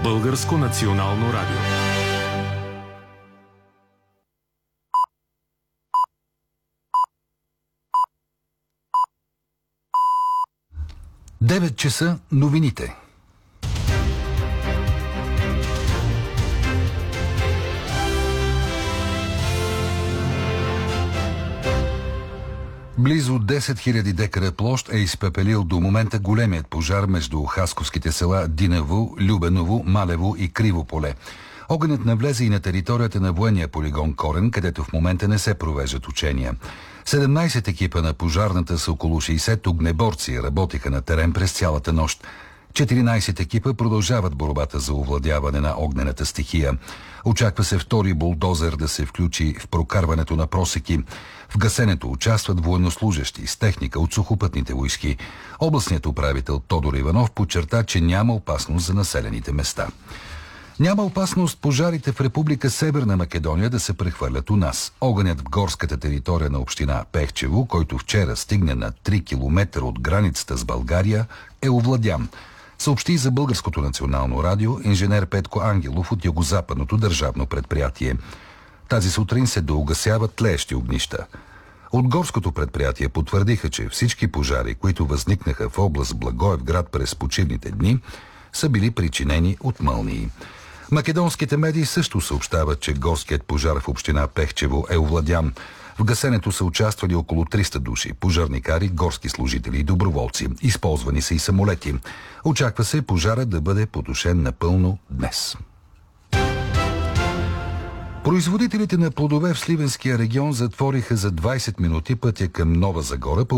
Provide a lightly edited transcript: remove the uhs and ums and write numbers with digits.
Българско национално радио. Девет часа новините. Близо 10 000 декара площ е изпепелил до момента големият пожар между хасковските села Динево, Любеново, Малево и Криво поле. Огънят навлезе и на територията на военния полигон Корен, където в момента не се провеждат учения. 17 екипа на пожарната с около 60 огнеборци работиха на терен през цялата нощ. 14 екипа продължават борбата за овладяване на огнената стихия. Очаква се втори булдозер да се включи в прокарването на просеки. В гасенето участват военнослужещи с техника от сухопътните войски. Областният управител Тодор Иванов подчерта, че няма опасност за населените места. Няма опасност пожарите в Република Северна Македония да се прехвърлят у нас. Огънят в горската територия на община Пехчево, който вчера стигне на 3 км от границата с България, е овладян. Съобщи за Българското национално радио инженер Петко Ангелов от Югозападното държавно предприятие. Тази сутрин се доугасяват тлеещи огнища. От горското предприятие потвърдиха, че всички пожари, които възникнаха в област Благоевград през почивните дни, са били причинени от мълнии. Македонските медии също съобщават, че горският пожар в община Пехчево е овладян. В гасенето са участвали около 300 души, пожарникари, горски служители и доброволци. Използвани са и самолети. Очаква се пожарът да бъде потушен напълно днес. Производителите на плодове в Сливенския регион затвориха за 20 минути пътя към Нова Загора по